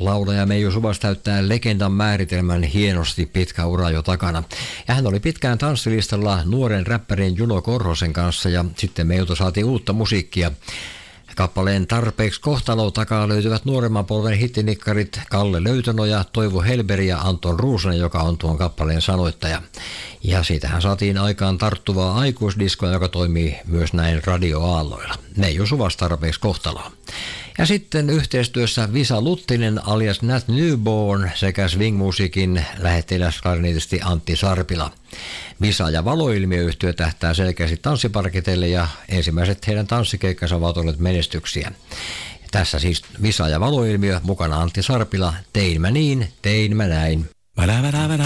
Laulaja Meiju Suvas täyttää legendan määritelmän, hienosti pitkä ura jo takana. Ja hän oli pitkään tanssilistalla nuoren räppärin Juno Korhosen kanssa ja sitten Meiltä saatiin uutta musiikkia. Kappaleen Tarpeeksi kohtalo takaa löytyvät nuoremman polven hittinikkarit Kalle Löytönoja, Toivo Helberi ja Anton Ruusanen, joka on tuon kappaleen sanoittaja. Ja siitähän saatiin aikaan tarttuvaa aikuisdiskoa, joka toimii myös näin radioaalloilla. Meiju Suvas Tarpeeksi kohtaloa. Ja sitten yhteistyössä Visa Luttinen alias Nat Newborn sekä swing-musiikin lähettiläs klarnetisti Antti Sarpila. Visa- ja Valoilmiö-yhtiö tähtää selkeästi tanssiparkiteille ja ensimmäiset heidän tanssikeikkansa ovat olleet menestyksiä. Tässä siis Visa- ja Valoilmiö, mukana Antti Sarpila, Tein mä niin, tein mä näin.